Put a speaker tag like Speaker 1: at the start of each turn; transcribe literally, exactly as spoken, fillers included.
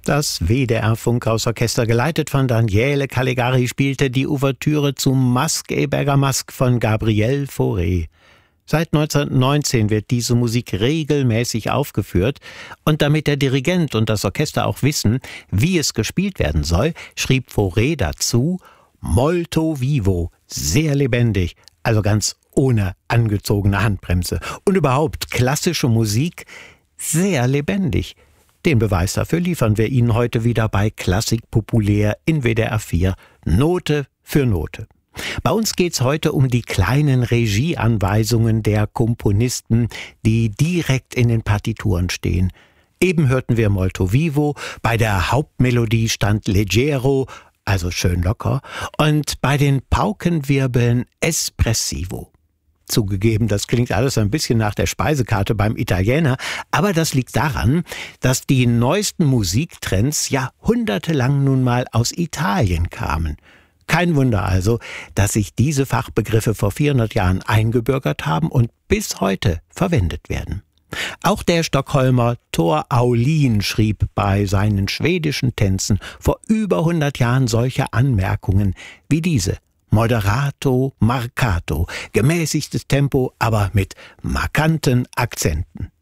Speaker 1: Das W D R-Funkhausorchester, geleitet von Daniele Calegari, spielte die Ouvertüre zu Masque et Bergamasque von Gabriel Fauré. Seit neunzehnhundertneunzehn wird diese Musik regelmäßig aufgeführt, und damit der Dirigent und das Orchester auch wissen, wie es gespielt werden soll, schrieb Fauré dazu: Molto vivo, sehr lebendig, also ganz ohne angezogene Handbremse. Und überhaupt klassische Musik sehr lebendig. Den Beweis dafür liefern wir Ihnen heute wieder bei Klassik populär in W D R vier, Note für Note. Bei uns geht's heute um die kleinen Regieanweisungen der Komponisten, die direkt in den Partituren stehen. Eben hörten wir Molto vivo, bei der Hauptmelodie stand leggero, also schön locker, und bei den Paukenwirbeln espressivo. Zugegeben, das klingt alles ein bisschen nach der Speisekarte beim Italiener, aber das liegt daran, dass die neuesten Musiktrends jahrhundertelang nun mal aus Italien kamen. Kein Wunder also, dass sich diese Fachbegriffe vor vierhundert Jahren eingebürgert haben und bis heute verwendet werden. Auch der Stockholmer Tor Aulin schrieb bei seinen schwedischen Tänzen vor über hundert Jahren solche Anmerkungen wie diese: Moderato, marcato, gemäßigtes Tempo, aber mit markanten Akzenten.